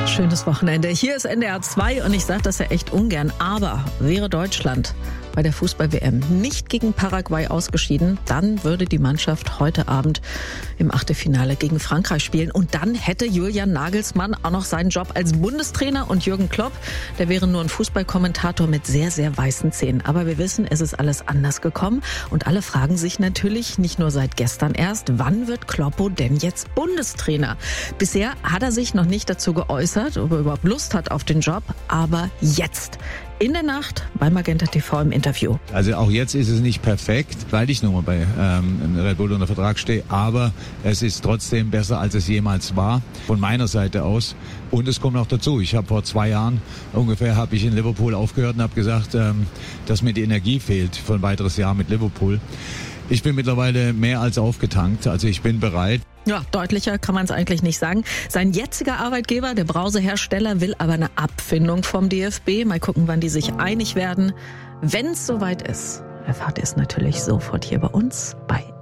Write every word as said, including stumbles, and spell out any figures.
Schönes Wochenende. Hier ist N D R zwei und ich sage das ja echt ungern, aber wäre Deutschland bei der Fußball-W M nicht gegen Paraguay ausgeschieden, dann würde die Mannschaft heute Abend im Achtelfinale gegen Frankreich spielen. Und dann hätte Julian Nagelsmann auch noch seinen Job als Bundestrainer und Jürgen Klopp, der wäre nur ein Fußballkommentator mit sehr, sehr weißen Zähnen. Aber wir wissen, es ist alles anders gekommen und alle fragen sich natürlich, nicht nur seit gestern erst, wann wird Kloppo denn jetzt Bundestrainer? Bisher hat er sich noch nicht dazu geäußert, ob er überhaupt Lust hat auf den Job, aber jetzt. In der Nacht bei Magenta T V im Interview. Also auch jetzt ist es nicht perfekt, weil ich nun mal bei ähm, Red Bull unter Vertrag stehe, aber es ist trotzdem besser, als es jemals war, von meiner Seite aus. Und es kommt noch dazu, ich habe vor zwei Jahren ungefähr habe ich in Liverpool aufgehört und habe gesagt, ähm, dass mir die Energie fehlt für ein weiteres Jahr mit Liverpool. Ich bin mittlerweile mehr als aufgetankt, also ich bin bereit. Ja, deutlicher kann man es eigentlich nicht sagen. Sein jetziger Arbeitgeber, der Brausehersteller, will aber eine Abfindung vom D F B. Mal gucken, wann die sich einig werden. Wenn es soweit ist, erfahrt ihr es natürlich sofort hier bei uns bei